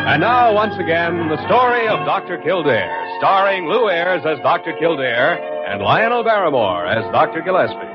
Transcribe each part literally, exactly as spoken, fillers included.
And now, once again, the story of Doctor Kildare, starring Lou Ayres as Doctor Kildare and Lionel Barrymore as Doctor Gillespie.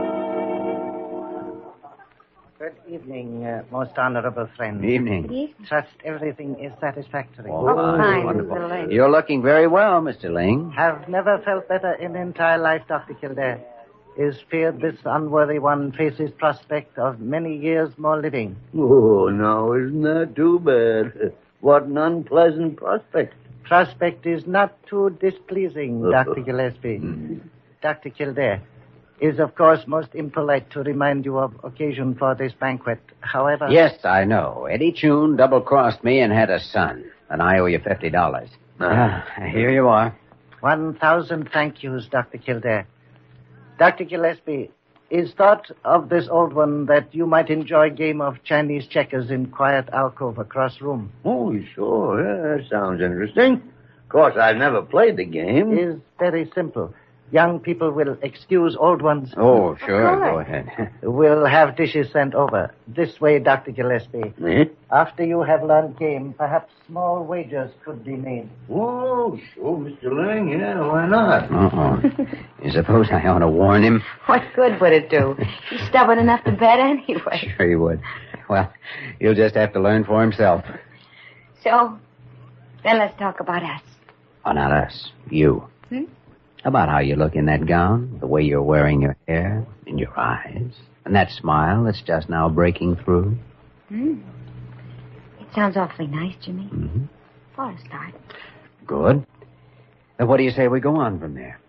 Good evening, uh, most honorable friend. Evening. Trust everything is satisfactory. Oh, Oh, fine, wonderful. Mister Ling. You're looking very well, Mister Ling. Have never felt better in entire life, Doctor Kildare. Is feared this unworthy one faces prospect of many years more living. Oh, now, isn't that too bad? What an unpleasant prospect. Prospect is not too displeasing, Doctor Gillespie. Doctor Kildare, is of course most impolite to remind you of occasion for this banquet. However... Yes, I know. Eddie Chun double-crossed me and had a son. And I owe you fifty dollars. Ah, here you are. One thousand thank yous, Doctor Kildare. Doctor Gillespie, is thought of this old one that you might enjoy a game of Chinese checkers in quiet alcove across room? Oh, sure. Yeah, that sounds interesting. Of course, I've never played the game. Is very simple. Young people will excuse old ones. Oh, sure. Go ahead. We'll have dishes sent over. This way, Doctor Gillespie. Eh? After you have learned game, perhaps small wagers could be made. Oh, sure, Mister Lang. Yeah, why not? Uh-oh. You suppose I ought to warn him? What good would it do? He's stubborn enough to bet anyway. Sure he would. Well, he'll just have to learn for himself. So, then let's talk about us. Oh, not us. You. Hmm? About how you look in that gown, the way you're wearing your hair, and your eyes, and that smile that's just now breaking through. Hmm. It sounds awfully nice, Jimmy. Mm-hmm. For a start. Good. Then what do you say we go on from there?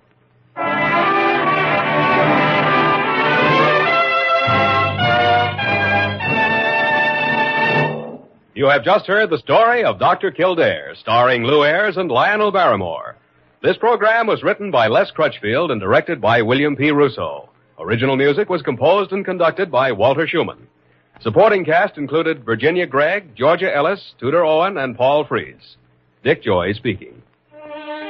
You have just heard the story of Doctor Kildare, starring Lou Ayres and Lionel Barrymore. This program was written by Les Crutchfield and directed by William P. Russo. Original music was composed and conducted by Walter Schumann. Supporting cast included Virginia Gregg, Georgia Ellis, Tudor Owen, and Paul Frees. Dick Joy speaking.